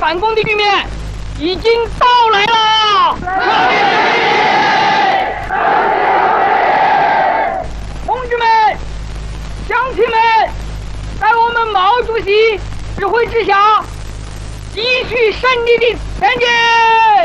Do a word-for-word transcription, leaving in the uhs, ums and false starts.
反攻的局面已经到来了。同志们、乡亲们，在我们毛主席指挥之下，继续胜利的前进！